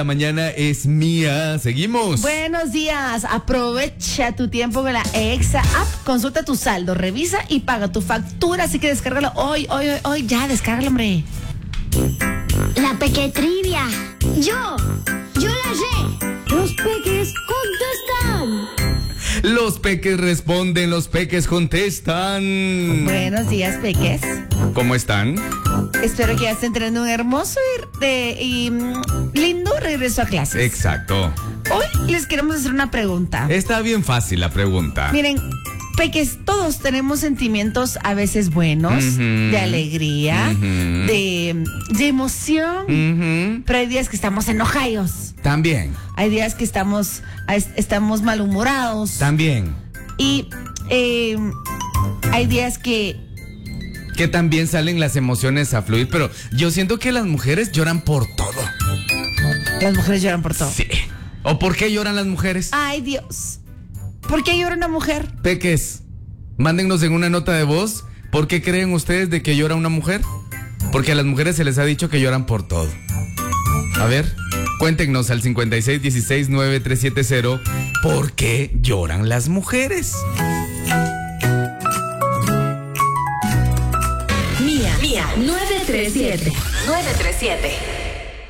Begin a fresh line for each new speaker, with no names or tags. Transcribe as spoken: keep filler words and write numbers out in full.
La mañana es mía. Seguimos.
Buenos días. Aprovecha tu tiempo con la Exa App. Consulta tu saldo, revisa y paga tu factura. Así que descárgalo hoy, hoy, hoy, hoy. Ya, descárgalo, hombre.
La pequetrivia. Yo, yo la sé. Los peques contestan.
Los peques responden, los peques contestan.
Buenos días, peques.
¿Cómo están?
Espero que ya estén teniendo un hermoso y, de, y mm, lindo regreso a clases.
Exacto.
Hoy les queremos hacer una pregunta.
Está bien fácil la pregunta.
Miren, peques, todos tenemos sentimientos a veces buenos,
Uh-huh.
de alegría,
Uh-huh.
de, de emoción,
Ujú.
pero hay días que estamos enojados,
También,
hay días que estamos, estamos malhumorados
también.
y eh, hay días que...
Que también salen las emociones a fluir, pero yo siento que las mujeres lloran por todo.
Las mujeres lloran por todo.
Sí. ¿O por qué lloran las mujeres?
Ay, Dios. ¿Por qué llora una mujer?
Peques, mándennos en una nota de voz. ¿Por qué creen ustedes de que llora una mujer? Porque a las mujeres se les ha dicho que lloran por todo. A ver, cuéntenos al cincuenta y seis dieciséis nueve tres siete cero ¿por qué lloran las mujeres?
Mía, Mía, nueve tres siete. nueve tres siete.